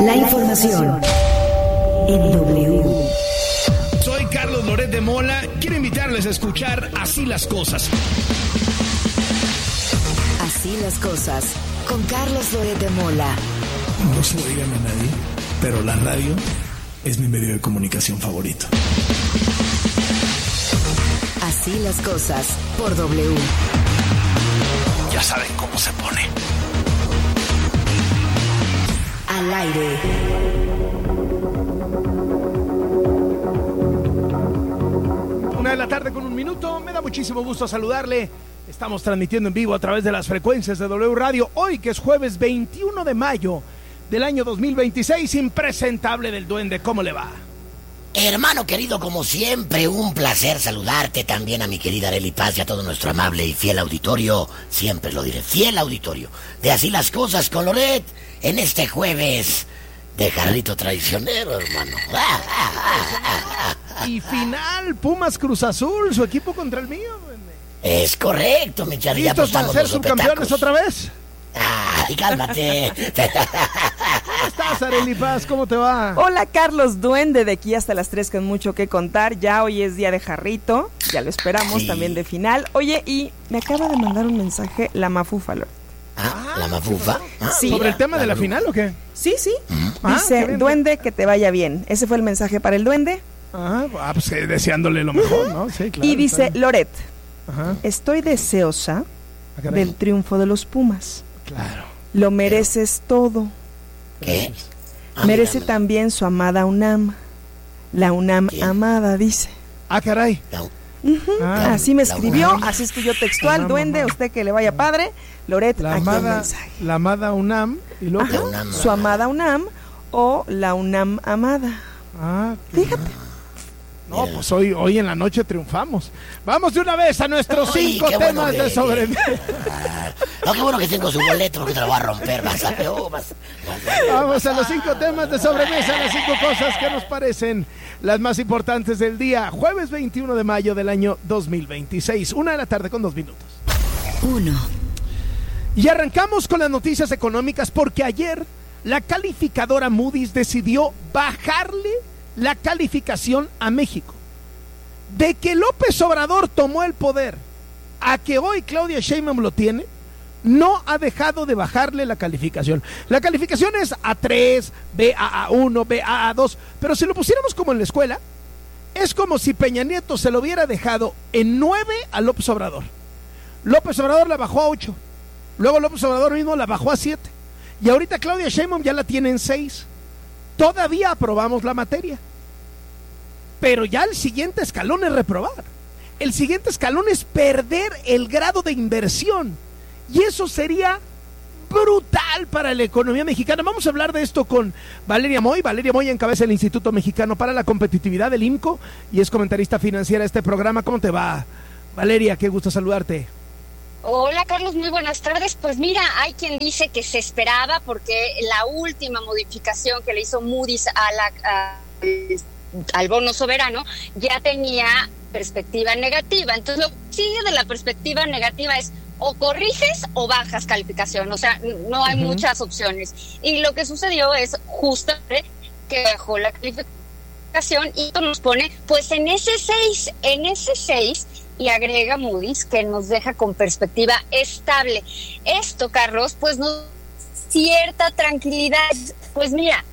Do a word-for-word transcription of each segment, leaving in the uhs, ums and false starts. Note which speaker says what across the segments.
Speaker 1: La información en W.
Speaker 2: Soy Carlos Loret de Mola. Quiero invitarles a escuchar Así las Cosas.
Speaker 1: Así las Cosas, con Carlos Loret de Mola.
Speaker 2: No se lo digan a nadie, pero la radio es mi medio de comunicación favorito.
Speaker 1: Así las Cosas, por W.
Speaker 2: Ya saben cómo se pone.
Speaker 1: Al aire.
Speaker 2: Una de la tarde con un minuto. Me da muchísimo gusto saludarle. Estamos transmitiendo en vivo a través de las frecuencias de W Radio. Hoy, que es jueves veintiuno de mayo del año dos mil veintiséis. Impresentable del Duende. ¿Cómo le va?
Speaker 3: Hermano querido, como siempre, un placer saludarte. También a mi querida Arely Paz y a todo nuestro amable y fiel auditorio. Siempre lo diré, fiel auditorio de Así las Cosas con Loret. En este jueves de jarrito traicionero, hermano.
Speaker 2: Y final, Pumas Cruz Azul, su equipo contra el mío.
Speaker 3: Es correcto, mi Charly.
Speaker 2: ¿Listos para ser subcampeones otra vez?
Speaker 3: Ay, cálmate.
Speaker 2: ¿Cómo estás, Arely Paz? ¿Cómo te va?
Speaker 4: Hola, Carlos Duende, de aquí hasta las tres con mucho que contar. Ya hoy es día de jarrito, ya lo esperamos, sí. También de final. Oye, y me acaba de mandar un mensaje la Mafufa, Loret.
Speaker 3: Ah, ¿la Mafufa? Ah,
Speaker 2: sí. ¿Sobre el tema de la final o qué?
Speaker 4: Sí, sí.
Speaker 2: Uh-huh.
Speaker 4: Dice, ah, Duende, que te vaya bien. Ese fue el mensaje para el Duende.
Speaker 2: Ajá, ah, pues eh, deseándole lo mejor, ¿no? Sí, claro.
Speaker 4: Y dice, Loret,
Speaker 2: ajá,
Speaker 4: estoy deseosa
Speaker 2: ah,
Speaker 4: del triunfo de los Pumas.
Speaker 2: Claro.
Speaker 4: Lo mereces todo.
Speaker 3: ¿Qué?
Speaker 4: Ah, Merece mira, también su amada UNAM. La UNAM ¿Qué? Amada, dice.
Speaker 2: Ah, caray.
Speaker 3: No.
Speaker 4: Uh-huh. Ah, así me escribió,
Speaker 3: UNAM.
Speaker 4: Así escribió textual, UNAM, Duende, amada. Usted que le vaya padre. Loret,
Speaker 2: la
Speaker 4: aquí
Speaker 2: amada,
Speaker 4: el mensaje.
Speaker 2: La amada UNAM y luego
Speaker 4: Ajá, UNAM, su amada UNAM o la UNAM amada.
Speaker 2: Ah,
Speaker 4: fíjate.
Speaker 2: No, pues hoy, hoy en la noche triunfamos. Vamos de una vez a nuestros cinco Ay, temas bueno de sobremesa.
Speaker 3: No, qué bueno que tengo su boleto porque te lo voy a romper. Vas a, oh, vas, vas a...
Speaker 2: Vamos a los cinco temas de sobremesa, las cinco cosas que nos parecen las más importantes del día. Jueves veintiuno de mayo del año dos mil veintiséis. Una de la tarde con dos minutos.
Speaker 1: Uno.
Speaker 2: Y arrancamos con las noticias económicas porque ayer la calificadora Moody's decidió bajarle la calificación a México. De que López Obrador tomó el poder a que hoy Claudia Sheinbaum lo tiene, no ha dejado de bajarle la calificación. La calificación es A tres, B A A uno, B A A dos, pero si lo pusiéramos como en la escuela, es como si Peña Nieto se lo hubiera dejado en nueve a López Obrador. López Obrador la bajó a ocho, luego López Obrador mismo la bajó a siete, y ahorita Claudia Sheinbaum ya la tiene en seis. Todavía aprobamos la materia, pero ya el siguiente escalón es reprobar. El siguiente escalón es perder el grado de inversión, y eso sería brutal para la economía mexicana. Vamos a hablar de esto con Valeria Moy. Valeria Moy encabeza el Instituto Mexicano para la Competitividad, del I M C O, y es comentarista financiera de este programa. ¿Cómo te va, Valeria? Qué gusto saludarte.
Speaker 5: Hola, Carlos, muy buenas tardes. Pues mira, hay quien dice que se esperaba porque la última modificación que le hizo Moody's a la, a, al bono soberano ya tenía perspectiva negativa. Entonces, lo que sigue de la perspectiva negativa es o corriges o bajas calificación. O sea, no hay uh-huh. muchas opciones. Y lo que sucedió es justamente que bajó la calificación y esto nos pone pues en ese seis, en ese seis, y agrega Moody's que nos deja con perspectiva estable. Esto, Carlos, pues nos cierta tranquilidad. Pues mira,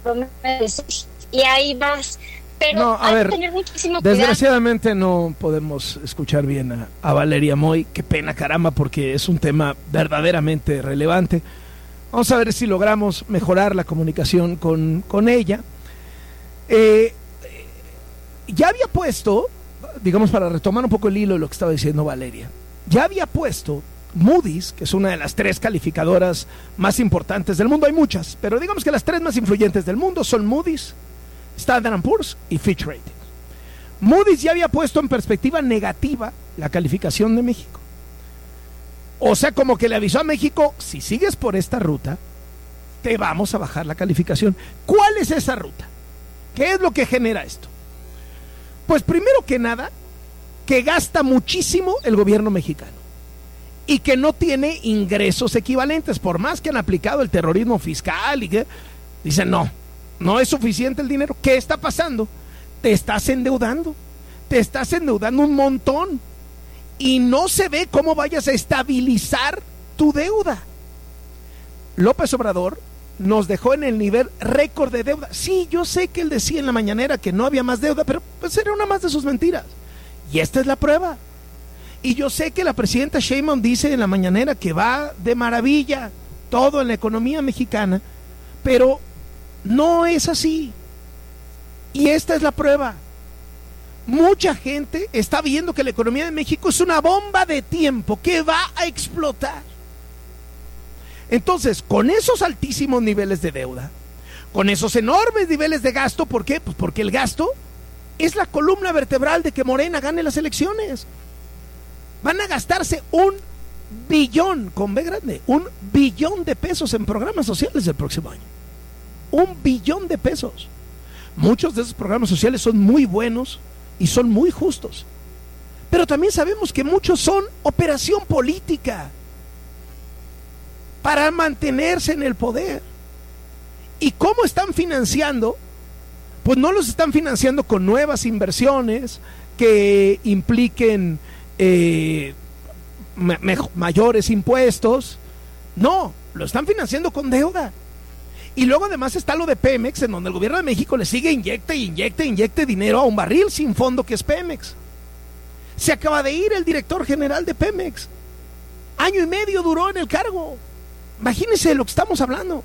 Speaker 5: y ahí vas. Pero
Speaker 2: no, a
Speaker 5: hay
Speaker 2: ver,
Speaker 5: que tener muchísimo
Speaker 2: desgraciadamente cuidado. No podemos escuchar bien a, a Valeria Moy. Qué pena, caramba, porque es un tema verdaderamente relevante. Vamos a ver si logramos mejorar la comunicación con, con ella. Eh, ya había puesto, digamos, para retomar un poco el hilo de lo que estaba diciendo Valeria, ya había puesto Moody's, que es una de las tres calificadoras más importantes del mundo. Hay muchas, pero digamos que las tres más influyentes del mundo son Moody's, Standard and Poor's y Fitch Ratings. Moody's ya había puesto en perspectiva negativa la calificación de México. O sea, como que le avisó a México: si sigues por esta ruta, te vamos a bajar la calificación. ¿Cuál es esa ruta? ¿Qué es lo que genera esto? Pues primero que nada, que gasta muchísimo el gobierno mexicano y que no tiene ingresos equivalentes, por más que han aplicado el terrorismo fiscal y que Dicen, no, no es suficiente el dinero. ¿Qué está pasando? Te estás endeudando, te estás endeudando un montón y no se ve cómo vayas a estabilizar tu deuda. López Obrador nos dejó en el nivel récord de deuda. Sí, yo sé que él decía en la mañanera que no había más deuda, pero pues era una más de sus mentiras. Y esta es la prueba. Y yo sé que la presidenta Sheinbaum dice en la mañanera que va de maravilla todo en la economía mexicana, pero no es así. Y esta es la prueba. Mucha gente está viendo que la economía de México es una bomba de tiempo que va a explotar. Entonces, con esos altísimos niveles de deuda, con esos enormes niveles de gasto, ¿por qué? Pues porque el gasto es la columna vertebral de que Morena gane las elecciones. Van a gastarse un billón, con B grande, un billón de pesos en programas sociales el próximo año. Un billón de pesos. Muchos de esos programas sociales son muy buenos y son muy justos. Pero también sabemos que muchos son operación política para mantenerse en el poder. ¿Y cómo están financiando? Pues no los están financiando con nuevas inversiones que impliquen eh, ma- mayores impuestos. No, lo están financiando con deuda. Y luego además está lo de Pemex, en donde el gobierno de México le sigue inyecte, inyecte, inyecte dinero a un barril sin fondo que es Pemex. Se acaba de ir el director general de Pemex. Año y medio duró en el cargo. Imagínense de lo que estamos hablando.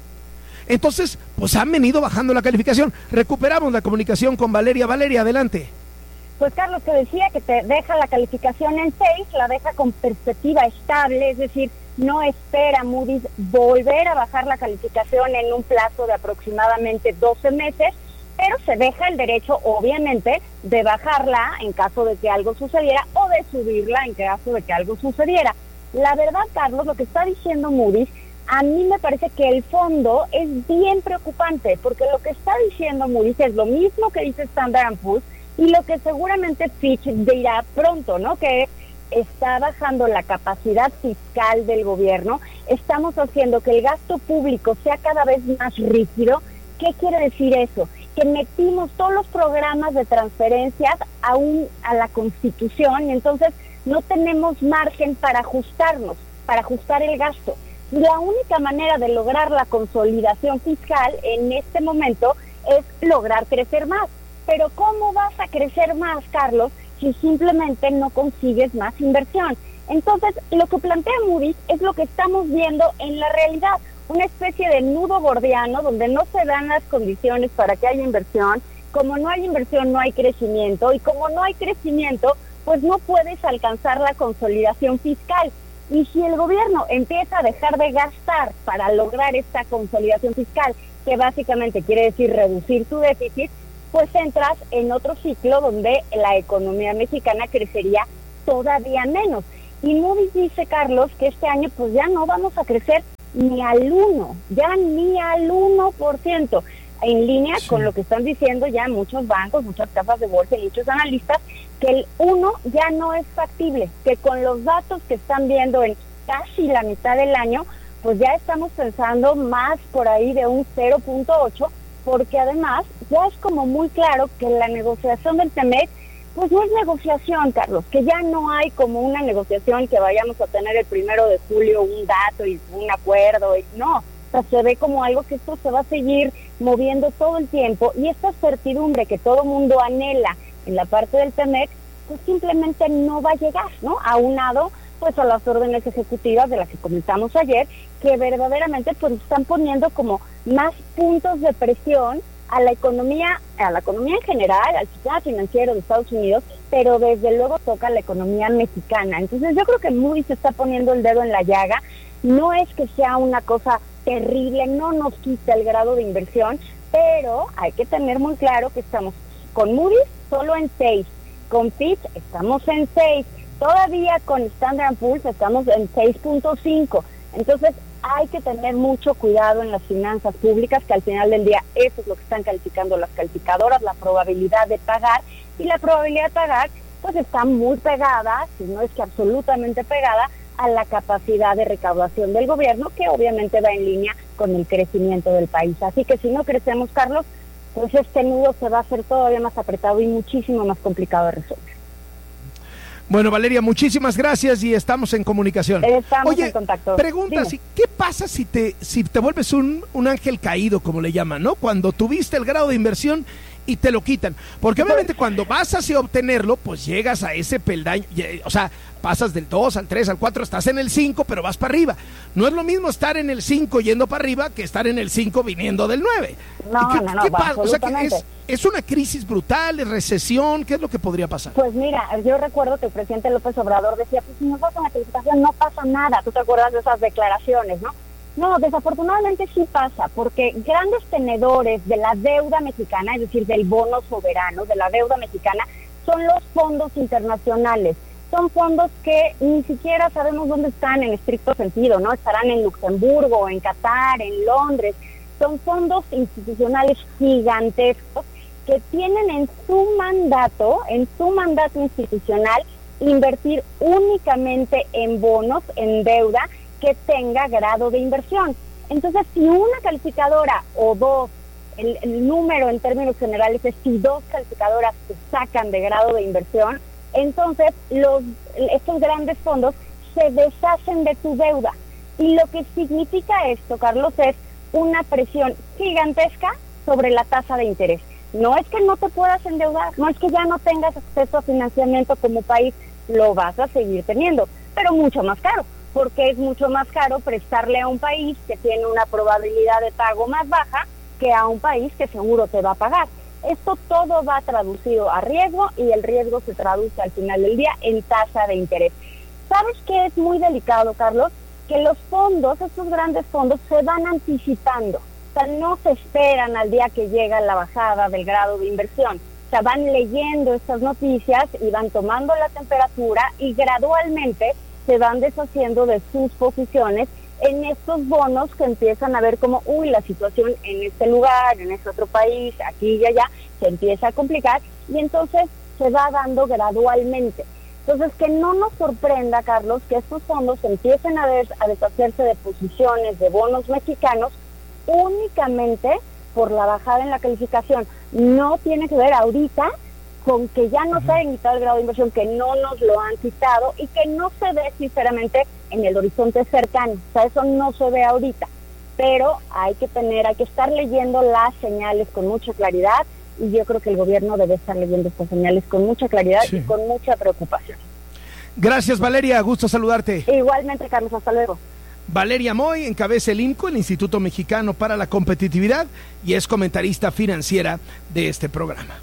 Speaker 2: Entonces, pues han venido bajando la calificación. Recuperamos la comunicación con Valeria. Valeria, adelante.
Speaker 6: Pues Carlos, te decía que te deja la calificación en seis, la deja con perspectiva estable, es decir, no espera Moody's volver a bajar la calificación en un plazo de aproximadamente doce meses, pero se deja el derecho, obviamente, de bajarla en caso de que algo sucediera o de subirla en caso de que algo sucediera. La verdad, Carlos, lo que está diciendo Moody's, a mí me parece que el fondo es bien preocupante, porque lo que está diciendo Moody's es lo mismo que dice Standard and Poor's y lo que seguramente Fitch dirá pronto, ¿no? Que está bajando la capacidad fiscal del gobierno, estamos haciendo que el gasto público sea cada vez más rígido. ¿Qué quiere decir eso? Que metimos todos los programas de transferencias a, un, a la Constitución y entonces no tenemos margen para ajustarnos, para ajustar el gasto. La única manera de lograr la consolidación fiscal en este momento es lograr crecer más. Pero ¿cómo vas a crecer más, Carlos, si simplemente no consigues más inversión? Entonces, lo que plantea Moody's es lo que estamos viendo en la realidad, una especie de nudo gordiano donde no se dan las condiciones para que haya inversión. Como no hay inversión, no hay crecimiento, y como no hay crecimiento, pues no puedes alcanzar la consolidación fiscal. Y si el gobierno empieza a dejar de gastar para lograr esta consolidación fiscal, que básicamente quiere decir reducir tu déficit, pues entras en otro ciclo donde la economía mexicana crecería todavía menos. Y Moody's dice, Carlos, que este año pues ya no vamos a crecer ni al uno, ya ni al uno por ciento, en línea sí. con lo que están diciendo ya muchos bancos, muchas casas de bolsa y muchos analistas, que el uno ya no es factible, que con los datos que están viendo en casi la mitad del año, pues ya estamos pensando más por ahí de un cero punto ocho, porque además ya es como muy claro que la negociación del T-MEC pues no es negociación, Carlos, que ya no hay como una negociación que vayamos a tener el primero de julio un dato y un acuerdo, y no, o sea, se ve como algo que esto se va a seguir moviendo todo el tiempo, y esta certidumbre que todo mundo anhela en la parte del T-MEC, pues simplemente no va a llegar, ¿no? Aunado pues a las órdenes ejecutivas de las que comentamos ayer, que verdaderamente pues están poniendo como más puntos de presión a la economía, a la economía en general, al sistema financiero de Estados Unidos, pero desde luego toca la economía mexicana. Entonces yo creo que Moody's está poniendo el dedo en la llaga. No es que sea una cosa terrible, no nos quita el grado de inversión, pero hay que tener muy claro que estamos con Moody's solo en seis, con Fitch estamos en seis, todavía con Standard and Poor's estamos en seis punto cinco. Entonces hay que tener mucho cuidado en las finanzas públicas, que al final del día eso es lo que están calificando las calificadoras, la probabilidad de pagar, y la probabilidad de pagar pues está muy pegada, si no es que absolutamente pegada, a la capacidad de recaudación del gobierno, que obviamente va en línea con el crecimiento del país. Así que si no crecemos, Carlos, pues este nudo se va a hacer todavía más apretado y muchísimo más complicado de resolver.
Speaker 2: Bueno, Valeria, muchísimas gracias y estamos en comunicación.
Speaker 6: Estamos
Speaker 2: Oye,
Speaker 6: en contacto.
Speaker 2: Pregunta, si, ¿qué pasa si te, si te vuelves un, un ángel caído, como le llaman, ¿no? Cuando tuviste el grado de inversión y te lo quitan. Porque obviamente cuando vas hacia obtenerlo, pues llegas a ese peldaño, o sea, pasas del dos al tres al cuatro, estás en el cinco, pero vas para arriba. No es lo mismo estar en el cinco yendo para arriba que estar en el cinco viniendo del nueve.
Speaker 6: No,
Speaker 2: ¿Qué,
Speaker 6: no, no,
Speaker 2: qué pasa? O sea, que
Speaker 6: absolutamente.
Speaker 2: es, es una crisis brutal, es recesión, ¿qué es lo que podría pasar?
Speaker 6: Pues mira, yo recuerdo que el presidente López Obrador decía, pues si nos bajan la calificación no pasa nada. ¿Tú te acuerdas de esas declaraciones, no? No, desafortunadamente sí pasa, porque grandes tenedores de la deuda mexicana, es decir, del bono soberano, de la deuda mexicana, son los fondos internacionales. Son fondos que ni siquiera sabemos dónde están en estricto sentido, ¿no? Estarán en Luxemburgo, en Qatar, en Londres. Son fondos institucionales gigantescos que tienen en su mandato, en su mandato institucional, invertir únicamente en bonos, en deuda, que tenga grado de inversión. Entonces, si una calificadora o dos, el, el número en términos generales es si dos calificadoras se sacan de grado de inversión, entonces los estos grandes fondos se deshacen de tu deuda. Y lo que significa esto, Carlos, es una presión gigantesca sobre la tasa de interés. No es que no te puedas endeudar, no es que ya no tengas acceso a financiamiento como país, lo vas a seguir teniendo, pero mucho más caro, porque es mucho más caro prestarle a un país que tiene una probabilidad de pago más baja que a un país que seguro te va a pagar. Esto todo va traducido a riesgo y el riesgo se traduce al final del día en tasa de interés. ¿Sabes qué es muy delicado, Carlos? Que los fondos, estos grandes fondos, se van anticipando. O sea, no se esperan al día que llega la bajada del grado de inversión. O sea, van leyendo estas noticias y van tomando la temperatura y gradualmente se van deshaciendo de sus posiciones en estos bonos que empiezan a ver como, uy, la situación en este lugar, en este otro país, aquí y allá, se empieza a complicar y entonces se va dando gradualmente. Entonces, que no nos sorprenda, Carlos, que estos fondos empiecen a, des- a deshacerse de posiciones de bonos mexicanos únicamente por la bajada en la calificación. No tiene que ver ahorita con que ya no se haya quitado el grado de inversión, que no nos lo han quitado y que no se ve sinceramente en el horizonte cercano. O sea, eso no se ve ahorita, pero hay que tener, hay que estar leyendo las señales con mucha claridad y yo creo que el gobierno debe estar leyendo estas señales con mucha claridad sí. y con mucha preocupación.
Speaker 2: Gracias, Valeria, gusto saludarte.
Speaker 6: Igualmente, Carlos, hasta luego.
Speaker 2: Valeria Moy encabeza el I M C O, el Instituto Mexicano para la Competitividad, y es comentarista financiera de este programa.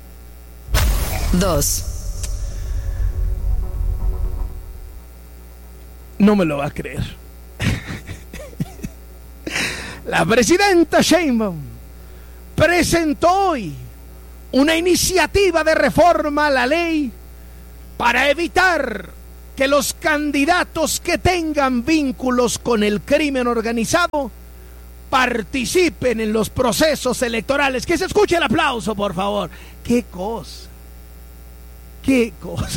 Speaker 1: Dos.
Speaker 2: No me lo va a creer. La presidenta Sheinbaum presentó hoy una iniciativa de reforma a la ley para evitar que los candidatos que tengan vínculos con el crimen organizado participen en los procesos electorales. Que se escuche el aplauso, por favor. ¡Qué cosa! ¡Qué cosa!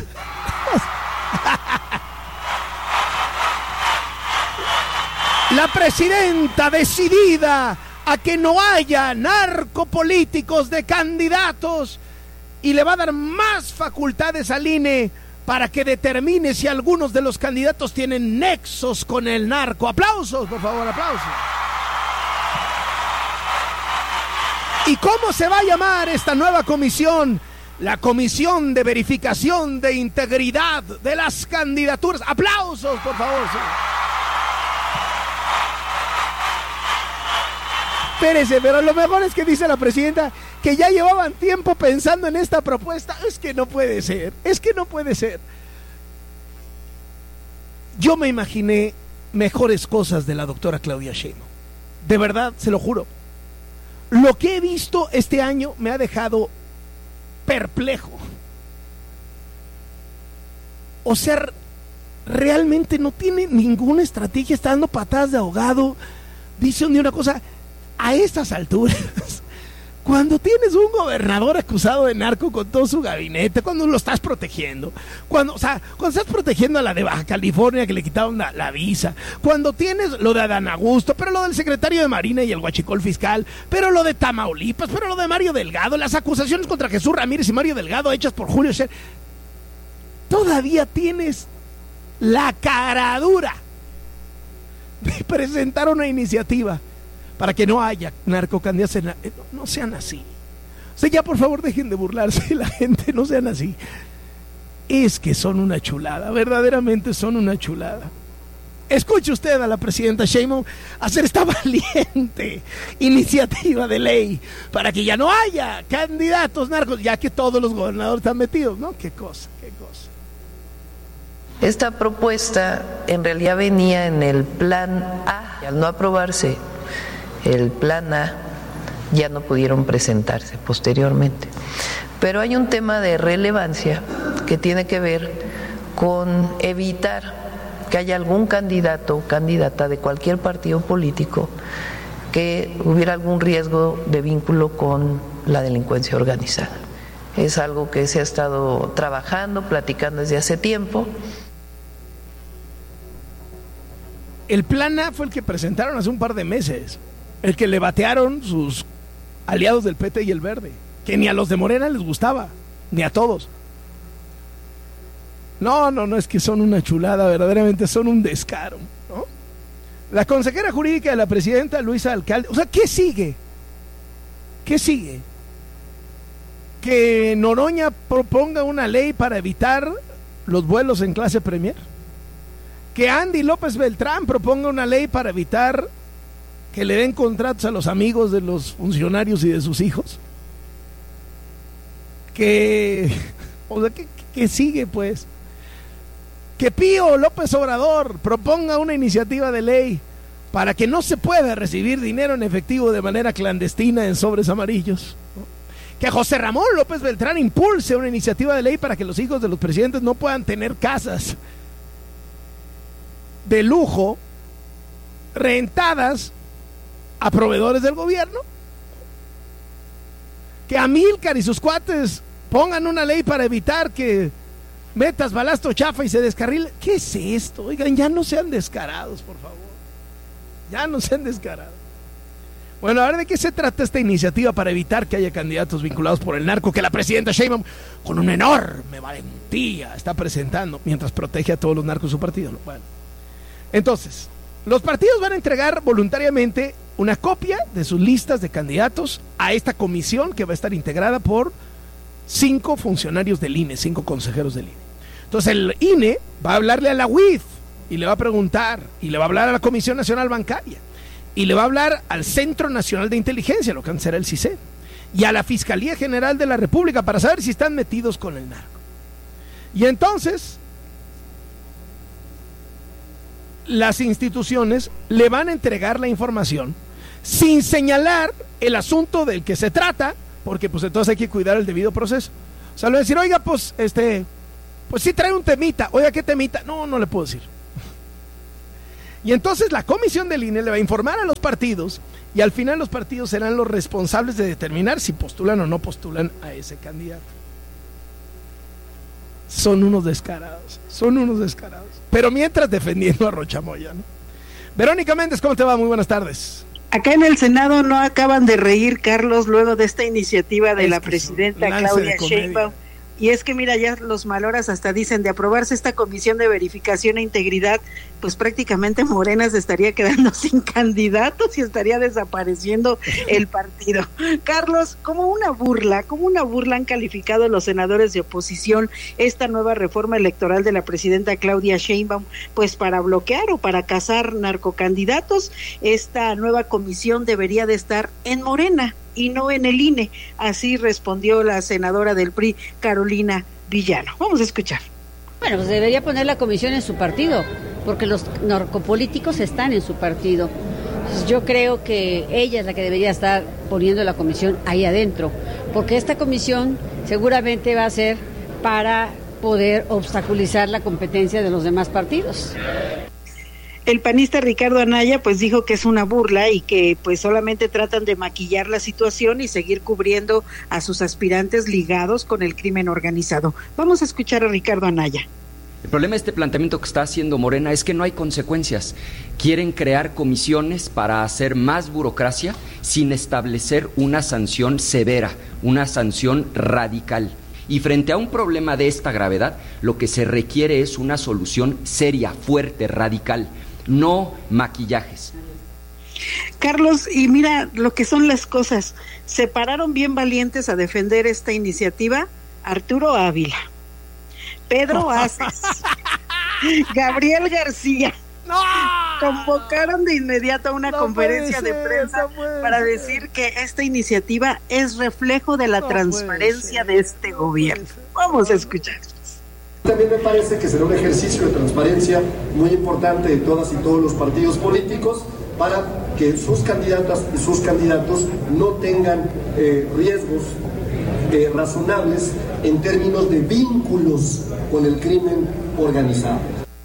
Speaker 2: La presidenta decidida a que no haya narcopolíticos de candidatos y le va a dar más facultades al I N E para que determine si algunos de los candidatos tienen nexos con el narco. Aplausos, por favor, aplausos. ¿Y cómo se va a llamar esta nueva comisión? La Comisión de Verificación de Integridad de las Candidaturas. Aplausos, por favor. Sí. Espérese, pero lo mejor es que dice la presidenta que ya llevaban tiempo pensando en esta propuesta. Es que no puede ser, es que no puede ser. Yo me imaginé mejores cosas de la doctora Claudia Sheinbaum. De verdad, se lo juro. Lo que he visto este año me ha dejado perplejo. O sea, realmente no tiene ninguna estrategia, está dando patadas de ahogado. Dice un día una cosa, a estas alturas, Cuando tienes un gobernador acusado de narco con todo su gabinete, cuando lo estás protegiendo, cuando, o sea, cuando estás protegiendo a la de Baja California que le quitaron la, la visa, cuando tienes lo de Adán Augusto, pero lo del secretario de Marina y el huachicol fiscal, pero lo de Tamaulipas, pero lo de Mario Delgado, las acusaciones contra Jesús Ramírez y Mario Delgado hechas por Julio Scherer, todavía tienes la caradura de presentar una iniciativa para que no haya narcocandidatos. No, no sean así. O sea, ya por favor dejen de burlarse de la gente, no sean así. Es que son una chulada, verdaderamente son una chulada. Escuche usted a la presidenta Sheinbaum hacer esta valiente iniciativa de ley para que ya no haya candidatos narcos, ya que todos los gobernadores están metidos, ¿no? Qué cosa, qué cosa.
Speaker 7: Esta propuesta en realidad venía en el plan A, y al no aprobarse el plan A, ya no pudieron presentarse posteriormente. Pero hay un tema de relevancia que tiene que ver con evitar que haya algún candidato o candidata de cualquier partido político que hubiera algún riesgo de vínculo con la delincuencia organizada. Es algo que se ha estado trabajando, platicando desde hace tiempo.
Speaker 2: El plan A fue el que presentaron hace un par de meses, el que le batearon sus aliados del P T y el Verde, que ni a los de Morena les gustaba, ni a todos. No, no, no, es que son una chulada, verdaderamente son un descaro, ¿no? La consejera jurídica de la presidenta, Luisa Alcalde, o sea, ¿qué sigue? ¿Qué sigue? ¿Que Noroña proponga una ley para evitar los vuelos en clase Premier? ¿Que Andy López Beltrán proponga una ley para evitar que le den contratos a los amigos de los funcionarios y de sus hijos? Que, o sea, ¿qué, qué sigue, pues? Que Pío López Obrador proponga una iniciativa de ley para que no se pueda recibir dinero en efectivo de manera clandestina en sobres amarillos, ¿no? Que José Ramón López Beltrán impulse una iniciativa de ley para que los hijos de los presidentes no puedan tener casas de lujo rentadas a proveedores del gobierno. Que Amílcar y sus cuates pongan una ley para evitar que metas balasto chafa y se descarrile. ¿Qué es esto? Oigan, ya no sean descarados, por favor. Ya no sean descarados. Bueno, a ver, ¿de qué se trata esta iniciativa para evitar que haya candidatos vinculados por el narco que la presidenta Sheinbaum, con una enorme valentía, está presentando mientras protege a todos los narcos de su partido? Bueno, entonces, los partidos van a entregar voluntariamente una copia de sus listas de candidatos a esta comisión que va a estar integrada por cinco funcionarios del I N E, cinco consejeros del I N E. Entonces el I N E va a hablarle a la U I F y le va a preguntar, y le va a hablar a la Comisión Nacional Bancaria, y le va a hablar al Centro Nacional de Inteligencia, lo que antes era el CISEN, y a la Fiscalía General de la República para saber si están metidos con el narco. Y entonces las instituciones le van a entregar la información sin señalar el asunto del que se trata, porque pues entonces hay que cuidar el debido proceso. O sea, le voy a decir, oiga, pues, este, pues sí trae un temita. Oiga, ¿qué temita? No, no le puedo decir. Y entonces la comisión del I N E le va a informar a los partidos, y al final los partidos serán los responsables de determinar si postulan o no postulan a ese candidato. Son unos descarados, son unos descarados. Pero mientras defendiendo a Rocha Moya, ¿no? Verónica Méndez, ¿cómo te va? Muy buenas tardes.
Speaker 8: Acá en el Senado no acaban de reír, Carlos, luego de esta iniciativa de es la presidenta Claudia Sheinbaum. Y es que mira, ya los maloras hasta dicen, de aprobarse esta comisión de verificación e integridad, pues prácticamente Morena se estaría quedando sin candidatos y estaría desapareciendo el partido. Carlos, como una burla, como una burla han calificado los senadores de oposición esta nueva reforma electoral de la presidenta Claudia Sheinbaum, pues para bloquear o para cazar narcocandidatos. Esta nueva comisión debería de estar en Morena y no en el I N E, así respondió la senadora del P R I, Carolina Villano. Vamos a escuchar.
Speaker 9: Bueno, pues debería poner la comisión en su partido, porque los narcopolíticos están en su partido. Entonces yo creo que ella es la que debería estar poniendo la comisión ahí adentro, porque esta comisión seguramente va a ser para poder obstaculizar la competencia de los demás partidos.
Speaker 8: El panista Ricardo Anaya pues dijo que es una burla y que pues solamente tratan de maquillar la situación y seguir cubriendo a sus aspirantes ligados con el crimen organizado. Vamos a escuchar a Ricardo Anaya.
Speaker 10: El problema de este planteamiento que está haciendo Morena es que no hay consecuencias. Quieren crear comisiones para hacer más burocracia sin establecer una sanción severa, una sanción radical. Y frente a un problema de esta gravedad, lo que se requiere es una solución seria, fuerte, radical, no maquillajes.
Speaker 8: Carlos, y mira lo que son las cosas. Se pararon bien valientes a defender esta iniciativa Arturo Ávila, Pedro Aces, Gabriel García.
Speaker 2: ¡No!
Speaker 8: Convocaron de inmediato a una no conferencia ser, de prensa no para ser. decir que esta iniciativa es reflejo de la no transparencia de este no gobierno. Vamos a escuchar.
Speaker 11: También me parece que será un ejercicio de transparencia muy importante de todas y todos los partidos políticos para que sus candidatas y sus candidatos no tengan eh, riesgos eh, razonables en términos de vínculos con el crimen organizado.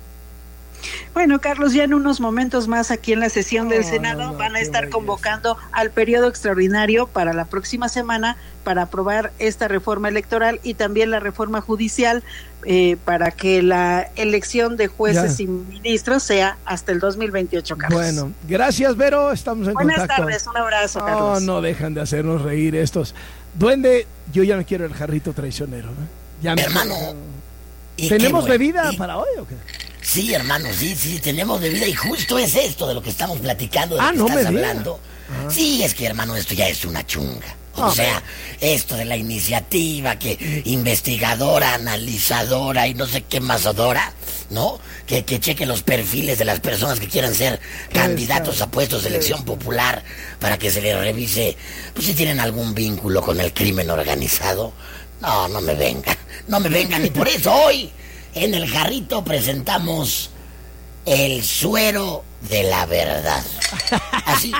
Speaker 8: Bueno, Carlos, ya en unos momentos más aquí en la sesión del Senado no, no, van a estar convocando al periodo extraordinario para la próxima semana para aprobar esta reforma electoral y también la reforma judicial eh, para que la elección de jueces ya. y ministros sea hasta el dos mil veintiocho, Carlos.
Speaker 2: Bueno, gracias, Vero, estamos en
Speaker 8: Buenas
Speaker 2: contacto.
Speaker 8: Buenas tardes, un abrazo,
Speaker 2: no,
Speaker 8: Carlos.
Speaker 2: No, no dejan de hacernos reír estos. Duende, yo ya no quiero el jarrito traicionero, ¿eh? Ya me
Speaker 3: hermano.
Speaker 2: ¿Tenemos
Speaker 3: bueno,
Speaker 2: bebida
Speaker 3: y...
Speaker 2: para hoy o qué?
Speaker 3: Sí, hermano, sí, sí, tenemos bebida y justo es esto de lo que estamos platicando, de
Speaker 2: ah,
Speaker 3: lo que
Speaker 2: no
Speaker 3: estás
Speaker 2: me
Speaker 3: hablando.
Speaker 2: Ah.
Speaker 3: Sí, es que, hermano, esto ya es una chunga. O ah, sea, esto de la iniciativa que investigadora, analizadora y no sé qué más adora, ¿no? Que, que cheque los perfiles de las personas que quieran ser candidatos a puestos de elección popular para que se les revise, pues si tienen algún vínculo con el crimen organizado. No, no me vengan, no me vengan, y por eso hoy en el jarrito presentamos el suero de la verdad. Así.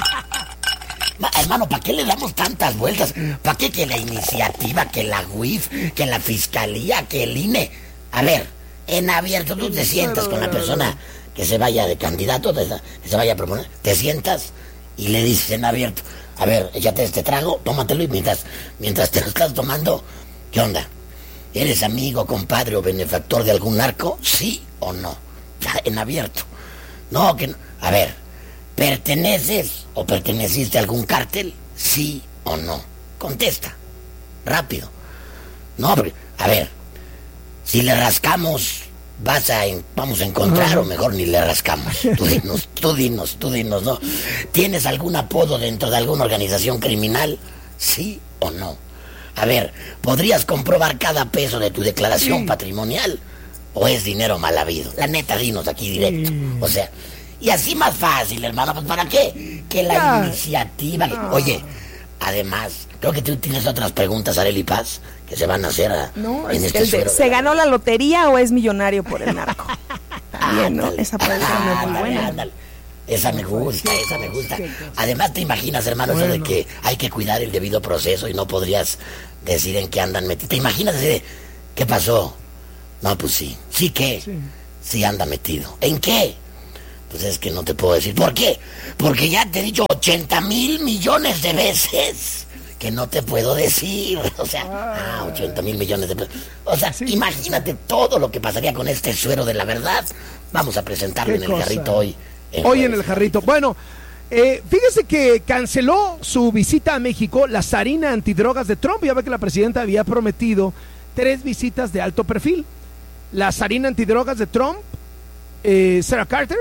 Speaker 3: Hermano, ¿para qué le damos tantas vueltas? ¿Para qué que la iniciativa, que la U I F, que la fiscalía, que el I N E? A ver, en abierto, tú te sientas con la persona que se vaya de candidato, que se vaya a proponer, te sientas y le dices en abierto, a ver, échate este trago, tómatelo y mientras, mientras te lo estás tomando, ¿qué onda? ¿Eres amigo, compadre o benefactor de algún narco? ¿Sí o no? Ya, en abierto. No, que no. A ver, ¿perteneces o perteneciste a algún cártel? ¿Sí o no? Contesta. Rápido. No, pero, a ver, si le rascamos, vas a, vamos a encontrar o mejor ni le rascamos. Tú dinos, tú dinos, tú dinos, ¿no? ¿Tienes algún apodo dentro de alguna organización criminal? ¿Sí o no? A ver, ¿podrías comprobar cada peso de tu declaración sí. patrimonial? ¿O es dinero mal habido? La neta, dinos aquí directo. Sí. O sea, y así más fácil, hermano. ¿Pues para qué? Que la ya. iniciativa... No. Oye, además, creo que tú tienes otras preguntas, Arely Paz, que se van a hacer a,
Speaker 4: no,
Speaker 3: en
Speaker 4: es
Speaker 3: este
Speaker 4: el de, ¿se ganó la lotería o es millonario por el narco? También, ¿no? Esa pregunta ah, es muy buena.
Speaker 3: Ándale. Esa me gusta, esa me gusta. Además, ¿te imaginas, hermano, bueno. eso de que hay que cuidar el debido proceso y no podrías decir en qué andan metidos? ¿Te imaginas así de, qué pasó? No, pues sí. ¿Sí qué? Sí. sí anda metido. ¿En qué? Pues es que no te puedo decir. ¿Por qué? Porque ya te he dicho ochenta mil millones de veces que no te puedo decir. O sea, ah, ochenta mil millones de pesos. O sea, sí. imagínate todo lo que pasaría con este suero de la verdad. Vamos a presentarlo en el cosa? jarrito hoy.
Speaker 2: En hoy en el jarrito. Bueno, eh, fíjese que canceló su visita a México la zarina antidrogas de Trump. Ya ve que la presidenta había prometido tres visitas de alto perfil. La zarina antidrogas de Trump, eh, Sarah Carter,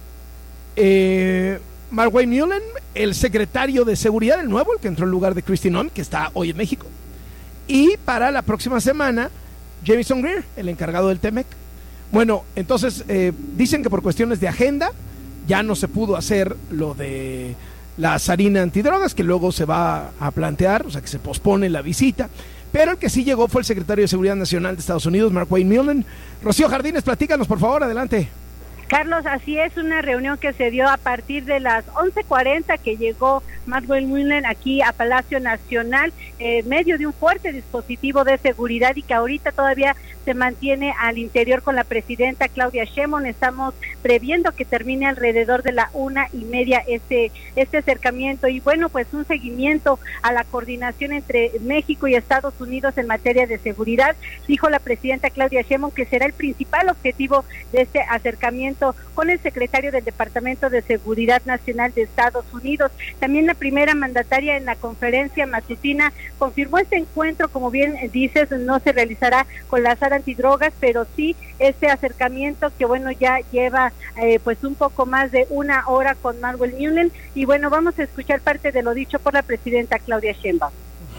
Speaker 2: eh, Markwayne Mullin, el secretario de seguridad, el nuevo, el que entró en lugar de Kristi Noem, que está hoy en México. Y para la próxima semana, Jamieson Greer, el encargado del T M E C. Bueno, entonces eh, dicen que por cuestiones de agenda ya no se pudo hacer lo de la zarina antidrogas, que luego se va a plantear, o sea que se pospone la visita. Pero el que sí llegó fue el secretario de Seguridad Nacional de Estados Unidos, Markwayne Mullin. Rocío Jardines, platícanos, por favor, adelante.
Speaker 6: Carlos, así es, una reunión que se dio a partir de las once cuarenta que llegó Maxwell Mullen aquí a Palacio Nacional, en eh, medio de un fuerte dispositivo de seguridad y que ahorita todavía se mantiene al interior con la presidenta Claudia Sheinbaum. Estamos previendo que termine alrededor de la una y media este, este acercamiento y bueno, pues un seguimiento a la coordinación entre México y Estados Unidos en materia de seguridad. Dijo la presidenta Claudia Sheinbaum que será el principal objetivo de este acercamiento con el secretario del Departamento de Seguridad Nacional de Estados Unidos. También la primera mandataria en la conferencia matutina confirmó este encuentro, como bien dices, no se realizará con la SAR antidrogas, pero sí este acercamiento que bueno ya lleva eh, pues un poco más de una hora con Maxwell Mullen y bueno, vamos a escuchar parte de lo dicho por la presidenta Claudia Sheinbaum.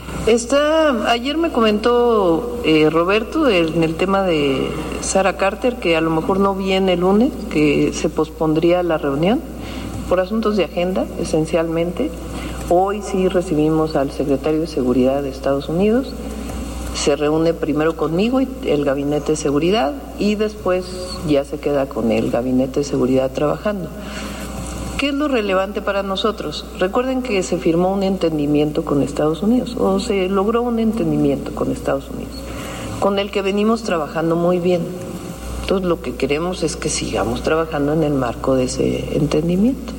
Speaker 7: Está, ayer me comentó eh, Roberto en el tema de Sara Carter que a lo mejor no viene el lunes, que se pospondría la reunión por asuntos de agenda esencialmente. Hoy sí recibimos al secretario de Seguridad de Estados Unidos, se reúne primero conmigo y el Gabinete de Seguridad y después ya se queda con el Gabinete de Seguridad trabajando. ¿Qué es lo relevante para nosotros? Recuerden que se firmó un entendimiento con Estados Unidos, o se logró un entendimiento con Estados Unidos, con el que venimos trabajando muy bien. Entonces lo que queremos es que sigamos trabajando en el marco de ese entendimiento.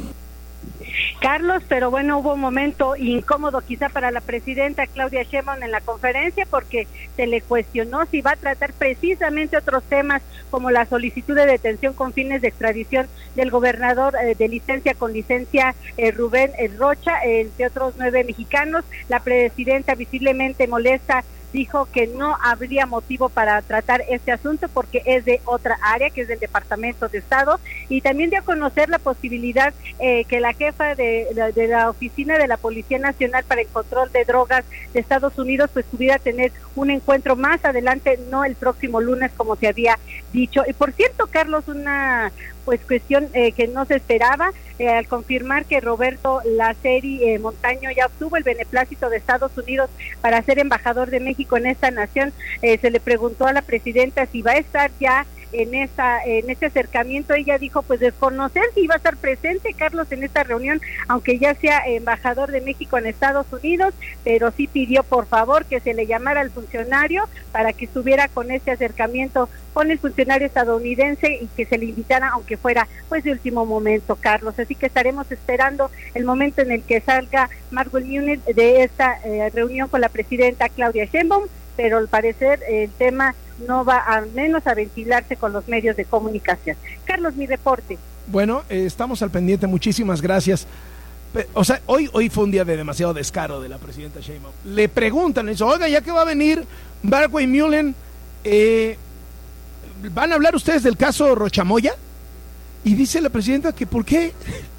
Speaker 6: Carlos, pero bueno, hubo un momento incómodo quizá para la presidenta Claudia Sheinbaum en la conferencia porque se le cuestionó si va a tratar precisamente otros temas como la solicitud de detención con fines de extradición del gobernador eh, de licencia con licencia eh, Rubén eh, Rocha, entre otros nueve mexicanos. La presidenta visiblemente molesta dijo que no habría motivo para tratar este asunto porque es de otra área, que es del Departamento de Estado, y también dio a conocer la posibilidad eh, que la jefa de, de, de la Oficina de la Policía Nacional para el Control de Drogas de Estados Unidos pues pudiera tener un encuentro más adelante, no el próximo lunes como se había dicho. Y por cierto, Carlos, una pues cuestión eh, que no se esperaba, eh, al confirmar que Roberto Laceri eh, Montaño ya obtuvo el beneplácito de Estados Unidos para ser embajador de México en esta nación, eh, se le preguntó a la presidenta si va a estar ya en esa en este acercamiento. Ella dijo pues desconocer si iba a estar presente, Carlos, en esta reunión, aunque ya sea embajador de México en Estados Unidos, pero sí pidió por favor que se le llamara al funcionario para que estuviera con este acercamiento con el funcionario estadounidense y que se le invitara aunque fuera pues de último momento, Carlos. Así que estaremos esperando el momento en el que salga Maxwell Mullen de esta eh, reunión con la presidenta Claudia Sheinbaum, pero al parecer el tema no va al menos a ventilarse con los medios de comunicación. Carlos, mi reporte.
Speaker 2: Bueno, eh, estamos al pendiente, muchísimas gracias. O sea, hoy hoy fue un día de demasiado descaro de la presidenta Sheinbaum. Le preguntan eso, oiga, ya que va a venir Maxwell Mullen, eh, ¿van a hablar ustedes del caso Rochamoya? Y dice la presidenta que ¿por qué?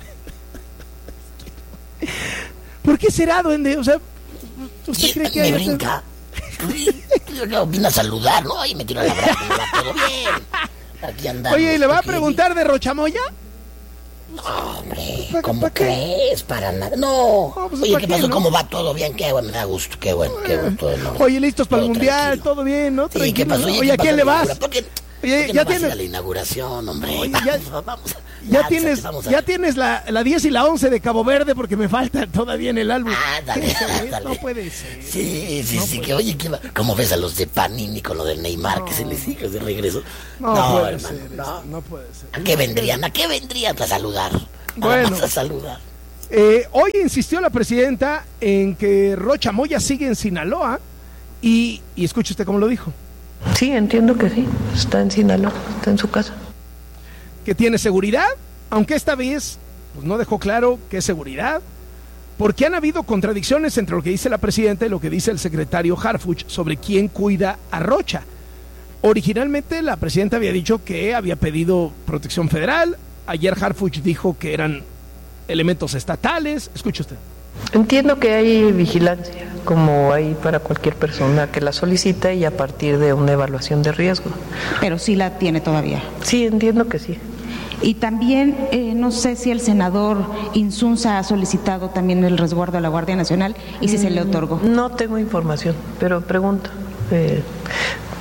Speaker 2: ¿Por qué será, duende? O sea, ¿usted cree que
Speaker 3: me
Speaker 2: hay
Speaker 3: brinca? Yo no vine a saludar, ¿no? Y me tiró la brava, todo bien. Aquí andamos.
Speaker 2: Oye, ¿y le va a preguntar de Rochamoya?
Speaker 3: No, hombre, ¿cómo crees? Para nada. No. no pues, Oye, ¿qué pasó? ¿No? ¿Cómo va? ¿Todo bien? Qué bueno, me da gusto. Qué bueno, qué bueno. Todo, no.
Speaker 2: Oye, listos para el mundial, todo bien, ¿no?
Speaker 3: Sí, ¿qué pasó? Oye,
Speaker 2: Oye, ¿a quién le vas?
Speaker 3: ¿Por qué,
Speaker 2: Oye,
Speaker 3: ¿por qué
Speaker 2: ya
Speaker 3: no
Speaker 2: tienes
Speaker 3: vas a la inauguración, hombre?
Speaker 2: Oye,
Speaker 3: vamos,
Speaker 2: ya,
Speaker 3: vamos.
Speaker 2: Ya
Speaker 3: Lánzate,
Speaker 2: tienes,
Speaker 3: vamos a...
Speaker 2: ya tienes la, la diez y la once de Cabo Verde porque me falta todavía en el álbum.
Speaker 3: Ah, dale, dale.
Speaker 2: No puede ser.
Speaker 3: Sí, sí,
Speaker 2: no
Speaker 3: sí, que
Speaker 2: ser.
Speaker 3: oye, ¿qué va? ¿Cómo ves a los de Panini con lo del Neymar no. que se les sigue de regreso?
Speaker 2: No, no puede
Speaker 3: hermano,
Speaker 2: ser,
Speaker 3: no.
Speaker 2: no puede ser.
Speaker 3: ¿A qué vendrían? ¿A qué vendrían? A saludar.
Speaker 2: Bueno.
Speaker 3: Vamos a saludar.
Speaker 2: Eh, hoy insistió la presidenta en que Rochamoya sigue en Sinaloa y, y escuche usted cómo lo dijo.
Speaker 7: Sí, entiendo que sí, está en Sinaloa, está en su casa.
Speaker 2: Que tiene seguridad, aunque esta vez pues, no dejó claro qué seguridad, porque han habido contradicciones entre lo que dice la presidenta y lo que dice el secretario Harfuch sobre quién cuida a Rocha. Originalmente la presidenta había dicho que había pedido protección federal, ayer Harfuch dijo que eran elementos estatales. Escuche usted.
Speaker 7: Entiendo que hay vigilancia, como hay para cualquier persona que la solicita y a partir de una evaluación de riesgo.
Speaker 12: Pero sí la tiene todavía.
Speaker 7: Sí, entiendo que sí.
Speaker 12: Y también, eh, no sé si el senador Insunza ha solicitado también el resguardo a la Guardia Nacional y si mm, se le otorgó.
Speaker 7: No tengo información, pero pregunto. Eh,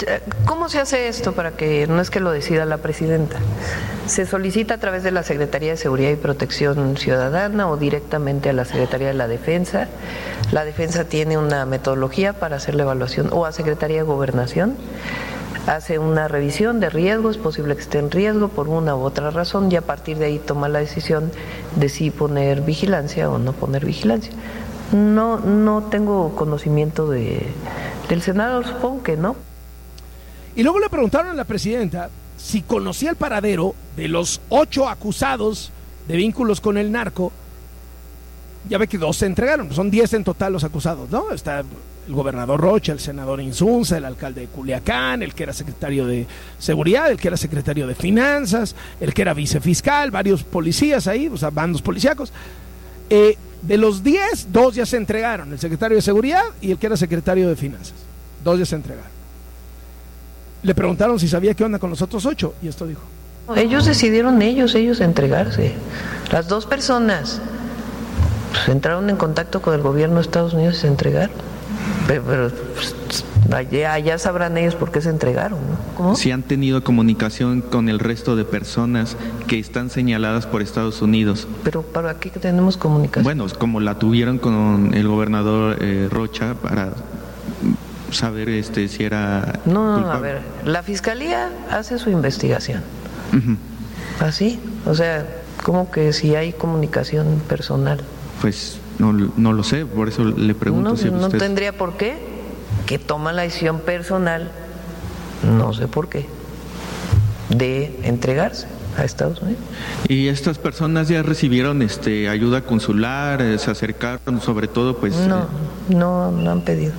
Speaker 7: ¿Cómo se hace esto para que no es que lo decida la presidenta? Se solicita a través de la Secretaría de Seguridad y Protección Ciudadana o directamente a la Secretaría de la Defensa. La Defensa tiene una metodología para hacer la evaluación, o a Secretaría de Gobernación. Hace una revisión de riesgo, es posible que esté en riesgo por una u otra razón, y a partir de ahí toma la decisión de si poner vigilancia o no poner vigilancia. No, no tengo conocimiento de, del senador, supongo que no.
Speaker 2: Y luego le preguntaron a la presidenta si conocía el paradero de los ocho acusados de vínculos con el narco. Ya ve que dos se entregaron, son diez en total los acusados, ¿no? Está el gobernador Rocha, el senador Insunza, el alcalde de Culiacán, el que era secretario de Seguridad, el que era secretario de Finanzas, el que era vicefiscal, varios policías ahí, o sea, bandos policíacos. Eh, de los diez, dos ya se entregaron, el secretario de Seguridad y el que era secretario de Finanzas. Dos ya se entregaron. Le preguntaron si sabía qué onda con los otros ocho, y esto dijo.
Speaker 7: Ellos decidieron ellos, ellos entregarse. Las dos personas pues, entraron en contacto con el gobierno de Estados Unidos y se entregaron. Pero, pero pues, allá, allá sabrán ellos por qué se entregaron, ¿no? ¿Cómo?
Speaker 13: Si han tenido comunicación con el resto de personas que están señaladas por Estados Unidos.
Speaker 7: ¿Pero para qué tenemos comunicación?
Speaker 13: Bueno, como la tuvieron con el gobernador eh, Rocha para saber este si era
Speaker 7: No,
Speaker 13: culpable.
Speaker 7: A ver, la Fiscalía hace su investigación.
Speaker 13: Uh-huh.
Speaker 7: ¿Así? O sea, ¿cómo que si hay comunicación personal?
Speaker 13: Pues no, no lo sé, por eso le pregunto
Speaker 7: no,
Speaker 13: si
Speaker 7: no
Speaker 13: usted...
Speaker 7: tendría por qué, que toma la decisión personal, no sé por qué, de entregarse a Estados Unidos.
Speaker 13: Y estas personas ya recibieron este ayuda consular, eh, se acercaron, sobre todo pues...
Speaker 7: No,
Speaker 13: eh...
Speaker 7: no, no han pedido.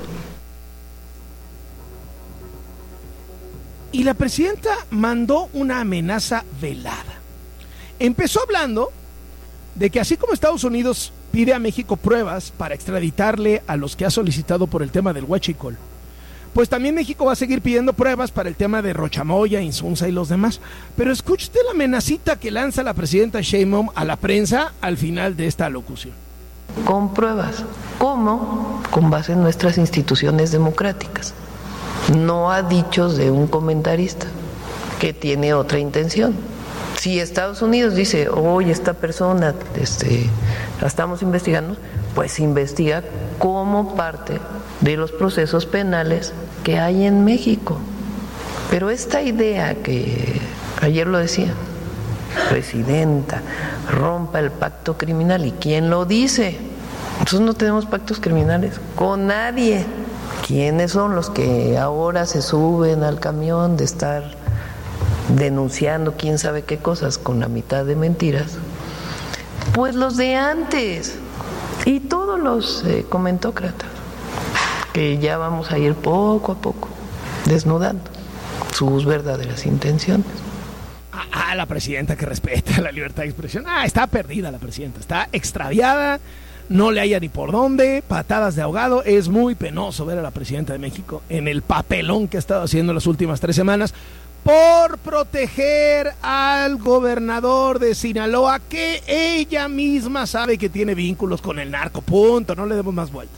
Speaker 2: Y la presidenta mandó una amenaza velada. Empezó hablando de que así como Estados Unidos pide a México pruebas para extraditarle a los que ha solicitado por el tema del huachicol, pues también México va a seguir pidiendo pruebas para el tema de Rochamoya, Insunza y los demás. Pero escuche la amenacita que lanza la presidenta Sheinbaum a la prensa al final de esta locución.
Speaker 7: Con pruebas. ¿Cómo? Con base en nuestras instituciones democráticas. No a dichos de un comentarista que tiene otra intención. Si Estados Unidos dice, oye, esta persona este, la estamos investigando, pues investiga como parte de los procesos penales que hay en México. Pero esta idea que ayer lo decía, presidenta, rompa el pacto criminal, ¿y quién lo dice? Nosotros no tenemos pactos criminales con nadie. ¿Quiénes son los que ahora se suben al camión de estar denunciando quién sabe qué cosas con la mitad de mentiras? Pues los de antes y todos los eh, comentócratas, que ya vamos a ir poco a poco desnudando sus verdaderas intenciones.
Speaker 2: Ah, la presidenta que respeta la libertad de expresión. Ah, está perdida la presidenta, está extraviada. No le haya ni por dónde, patadas de ahogado. Es muy penoso ver a la presidenta de México en el papelón que ha estado haciendo las últimas tres semanas por proteger al gobernador de Sinaloa, que ella misma sabe que tiene vínculos con el narco. Punto, no le demos más vueltas.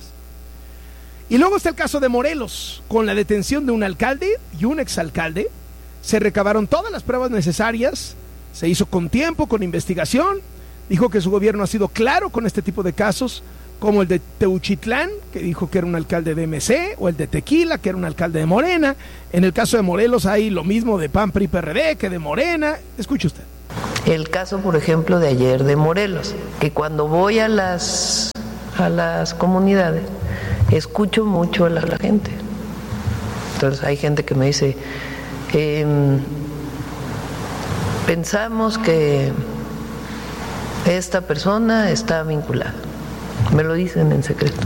Speaker 2: Y luego está el caso de Morelos, con la detención de un alcalde y un exalcalde. Se recabaron todas las pruebas necesarias, se hizo con tiempo, con investigación. Dijo que su gobierno ha sido claro con este tipo de casos, como el de Teuchitlán, que dijo que era un alcalde de M C, o el de Tequila, que era un alcalde de Morena. En el caso de Morelos hay lo mismo de P A N, P R I, P R D que de Morena. Escuche usted.
Speaker 7: El caso, por ejemplo, de ayer de Morelos, que cuando voy a las, a las comunidades, escucho mucho a la, a la gente. Entonces hay gente que me dice, eh, pensamos que esta persona está vinculada. Me lo dicen en secreto.